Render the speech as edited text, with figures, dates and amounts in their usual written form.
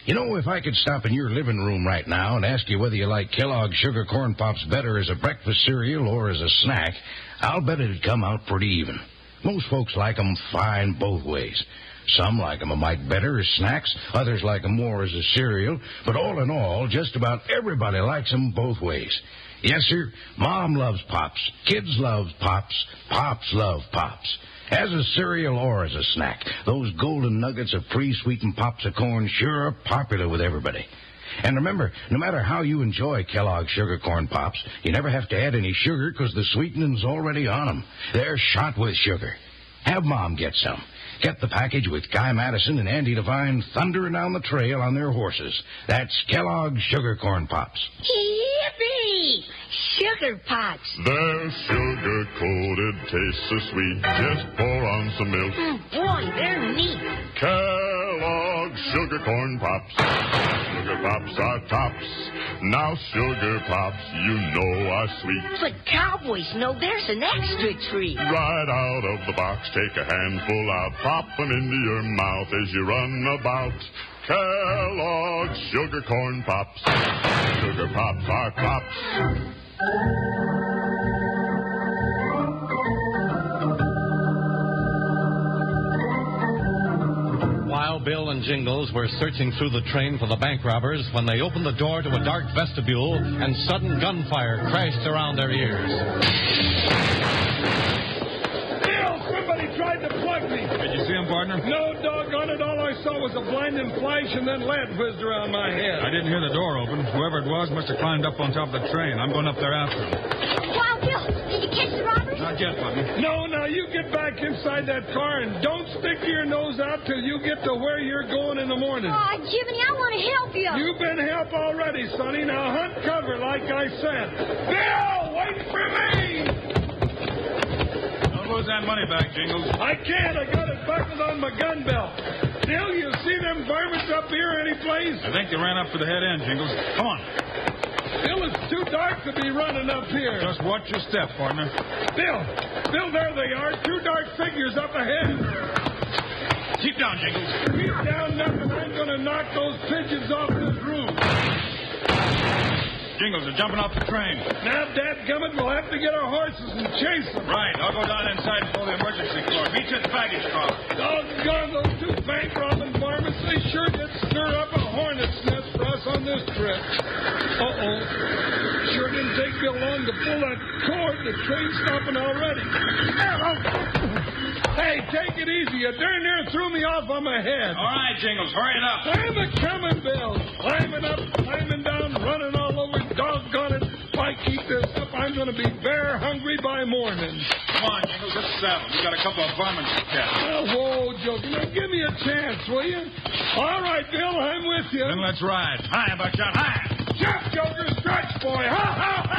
You know, if I could stop in your living room right now and ask you whether you like Kellogg's Sugar Corn Pops better as a breakfast cereal or as a snack, I'll bet it'd come out pretty even. Most folks like 'em fine both ways. Some like 'em a mite better as snacks, others like 'em more as a cereal, but all in all, just about everybody likes 'em both ways. Yes, sir, Mom loves Pops, kids love Pops, Pops love Pops. As a cereal or as a snack, those golden nuggets of pre-sweetened pops of corn sure are popular with everybody. And remember, no matter how you enjoy Kellogg's Sugar Corn Pops, you never have to add any sugar because the sweetening's already on 'em. They're shot with sugar. Have Mom get some. Get the package with Guy Madison and Andy Devine thundering down the trail on their horses. That's Kellogg's Sugar Corn Pops. Yippee! Sugar Pops. They're sugar-coated, taste so sweet. Just pour on some milk. Boy, they're neat. Kellogg's Sugar Corn Pops. Sugar Pops are tops. Now Sugar Pops, you know are sweet. But cowboys know there's an extra treat. Right out of the box, take a handful out, pop 'em into your mouth as you run about. Kellogg's Sugar Corn Pops. Sugar Pops are tops. While Bill and Jingles were searching through the train for the bank robbers when they opened the door to a dark vestibule and sudden gunfire crashed around their ears. Bill, somebody tried to plug me. Did you see him, partner? No, doggone it. All I saw was a blinding flash and then lead whizzed around my head. I didn't hear the door open. Whoever it was must have climbed up on top of the train. I'm going up there after him. Wild Bill, did you catch the robbers? Not yet, partner. No, now you get back inside that car and don't stick your nose out till you get to where you're going in the morning. Aw, Jiminy, I want to help you. You've been helped already, Sonny. Now hunt cover like I said. Bill, wait for me! Don't lose that money back, Jingles. I can't. I got it buckled on my gun belt. Bill, you see them varmints up here any place? I think they ran up for the head end, Jingles. Come on. Bill, it's too dark to be running up here. Just watch your step, partner. Bill, there they are. Two dark figures up ahead. Keep down, Jingles. Keep down nothing. I'm going to knock those pigeons off this roof. Jingles are jumping off the train. Now, dadgummit, we'll have to get our horses and chase them. Right. I'll go down inside and pull the emergency floor. Meet you at the baggage car. Doggone those two bank robbing varmints. They sure did stir up a hornet's nest for us on this trip. Uh-oh. Sure didn't take me long to pull that cord. The train's stopping already. Hey, take it easy. You darn near threw me off on my head. All right, Jingles. Hurry it up. I'm a-coming, Bill. Climbing up, climbing down, running all over. Doggone it. If I keep this up, I'm going to be bear hungry by morning. Come on, Jingles. Let's saddle. We got a couple of varmints to catch. Whoa, Joker. Now, give me a chance, will you? All right, Bill, I'm with you. Then let's ride. Hi, Buckshot. Hi. Jump, Joker. Stretch, boy. Ha, ha, ha.